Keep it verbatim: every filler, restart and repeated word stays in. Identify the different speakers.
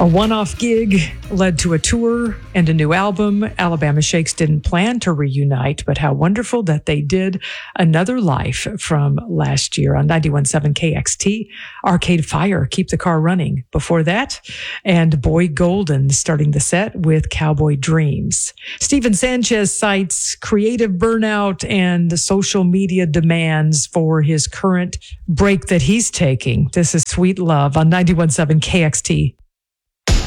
Speaker 1: A one-off gig led to a tour and a new album. Alabama Shakes didn't plan to reunite, but how wonderful that they did. Another Life from last year on ninety-one point seven K X T. Arcade Fire, Keep the Car Running. Before that, and Boy Golden starting the set with Cowboy Dreams. Steven Sanchez cites creative burnout and social media demands for his current break that he's taking. This is Sweet Love on ninety-one point seven K X T.